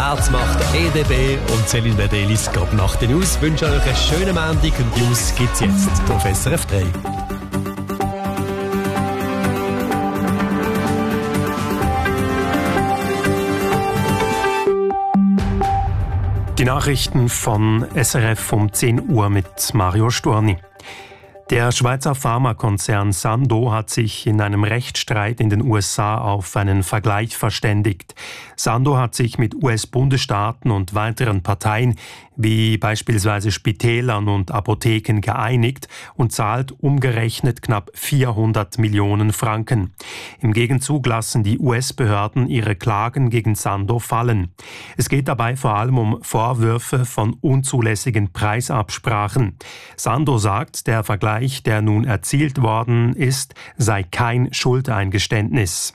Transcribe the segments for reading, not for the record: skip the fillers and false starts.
Herz macht EDB und Celine Verdelis geht nach den News. Ich wünsche euch einen schönen Montag und die News gibt es jetzt auf SRF 3. Die Nachrichten von SRF um 10 Uhr mit Mario Storni. Der Schweizer Pharmakonzern Sandoz hat sich in einem Rechtsstreit in den USA auf einen Vergleich verständigt. Sandoz hat sich mit US-Bundesstaaten und weiteren Parteien wie beispielsweise Spitälern und Apotheken geeinigt und zahlt umgerechnet knapp 400 Millionen Franken. Im Gegenzug lassen die US-Behörden ihre Klagen gegen Sandoz fallen. Es geht dabei vor allem um Vorwürfe von unzulässigen Preisabsprachen. Sandoz sagt, der Vergleich, der nun erzielt worden ist, sei kein Schuldeingeständnis.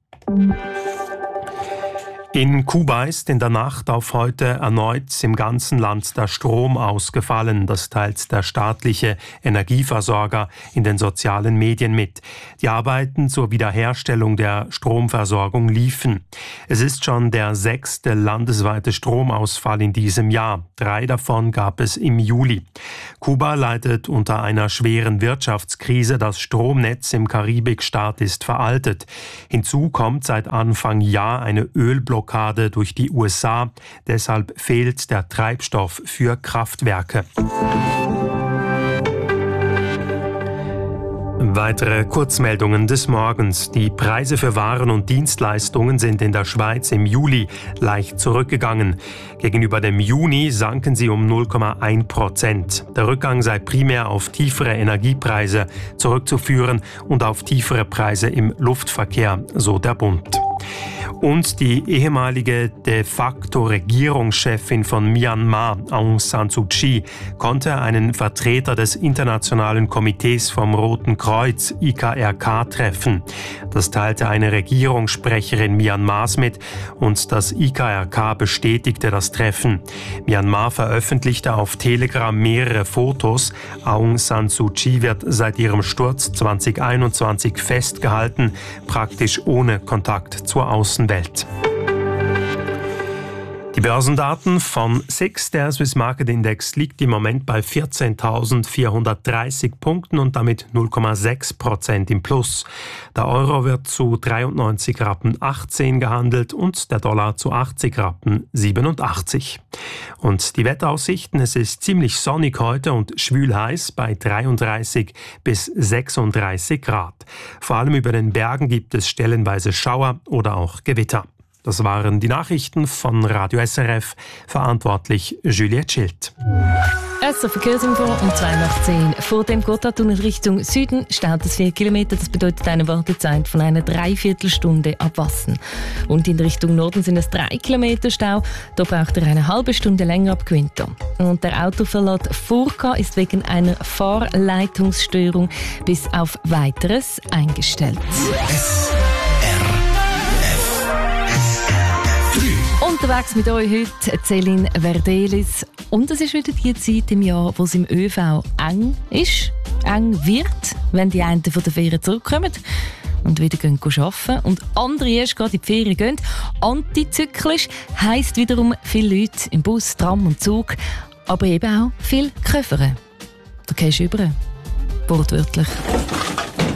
In Kuba ist in der Nacht auf heute erneut im ganzen Land der Strom ausgefallen. Das teilt der staatliche Energieversorger in den sozialen Medien mit. Die Arbeiten zur Wiederherstellung der Stromversorgung liefen. Es ist schon der 6. landesweite Stromausfall in diesem Jahr. 3 davon gab es im Juli. Kuba leidet unter einer schweren Wirtschaftskrise. Das Stromnetz im Karibikstaat ist veraltet. Hinzu kommt seit Anfang Jahr eine Ölblockade durch die USA. Deshalb fehlt der Treibstoff für Kraftwerke. Weitere Kurzmeldungen des Morgens. Die Preise für Waren und Dienstleistungen sind in der Schweiz im Juli leicht zurückgegangen. Gegenüber dem Juni sanken sie um 0,1%. Der Rückgang sei primär auf tiefere Energiepreise zurückzuführen und auf tiefere Preise im Luftverkehr, so der Bund. Und die ehemalige de facto Regierungschefin von Myanmar, Aung San Suu Kyi, konnte einen Vertreter des Internationalen Komitees vom Roten Kreuz, IKRK, treffen. Das teilte eine Regierungssprecherin Myanmars mit und das IKRK bestätigte das Treffen. Myanmar veröffentlichte auf Telegram mehrere Fotos. Aung San Suu Kyi wird seit ihrem Sturz 2021 festgehalten, praktisch ohne Kontakt zur Außenwelt. Die Börsendaten von SIX, der Swiss Market Index, liegt im Moment bei 14.430 Punkten und damit 0,6% im Plus. Der Euro wird zu 93,18 Rappen gehandelt und der Dollar zu 80,87 Rappen. Und die Wetteraussichten: Es ist ziemlich sonnig heute und schwül heiß bei 33 bis 36 Grad. Vor allem über den Bergen gibt es stellenweise Schauer oder auch Gewitter. Das waren die Nachrichten von Radio SRF, verantwortlich Juliette Schild. SRF Verkehrsinfo um 10:10. Vor dem Gotthardtunnel Richtung Süden staut es 4 Kilometer. Das bedeutet eine Wartezeit von einer Dreiviertelstunde ab Wassen. Und in Richtung Norden sind es 3 Kilometer Stau. Da braucht er eine halbe Stunde länger ab Gwinter. Und der Autoverlad Furka ist wegen einer Fahrleitungsstörung bis auf Weiteres eingestellt. Unterwegs mit euch heute Celine Verdelis. Und es ist wieder die Zeit im Jahr, wo es im ÖV eng ist, eng wird, wenn die einen von der Ferien zurückkommen und wieder arbeiten und andere erst gerade in die Ferien gehen. Antizyklisch heisst wiederum viele Leute im Bus, Tram und Zug, aber eben auch viel Köffern. Da gehst du über, wortwörtlich.